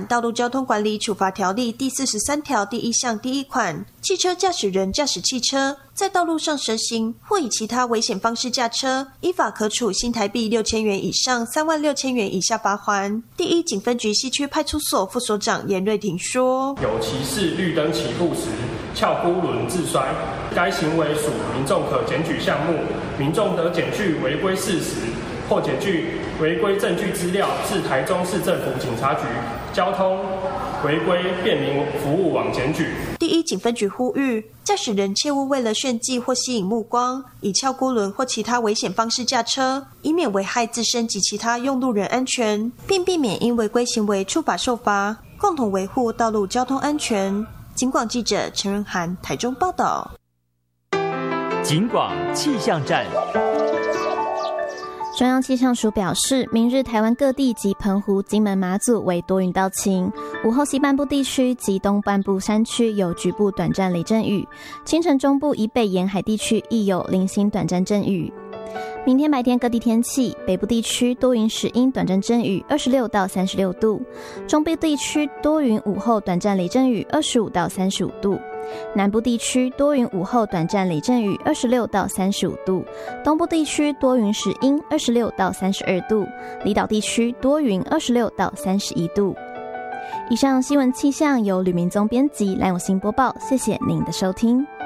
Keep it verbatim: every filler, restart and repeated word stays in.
道路交通管理处罚条例第四十三条第一项第一款，汽车驾驶人驾驶汽车在道路上蛇行或以其他危险方式驾车，依法可处新台币六千元以上三万六千元以下罚锾。第一警分局西区派出所副所长严瑞婷说： 有骑士绿灯起步时翘孤轮自摔，该行为属民众可检举项目，民众得检具违规事实或检具违规证据资料至台中市政府警察局交通违规便民服务网检举。 第一警分局呼吁，驾驶人切勿为了炫技或吸引目光，以翘孤轮或其他危险方式驾车，以免危害自身及其他用路人安全，并避免因违规行为触法受罚，共同维护道路交通安全。警广记者陈仁涵台中报道。 警广气象站。 中央气象署表示，明日台湾各地及澎湖、金门、马祖为多云到晴，午后西半部地区及东半部山区有局部短暂雷阵雨，清晨中部以北沿海地区亦有零星短暂阵雨。明天白天各地天气，北部地区多云时阴短暂阵雨，二十六到三十六度；中部地区多云午后短暂雷阵雨，二十五到三十五度；南部地区多云午后短暂雷阵雨，二十六到三十五度；东部地区多云时阴，二十六到三十二度；离岛地区多云，二十六到三十一度。以上新闻气象由吕明宗编辑，蓝永新播报，谢谢您的收听。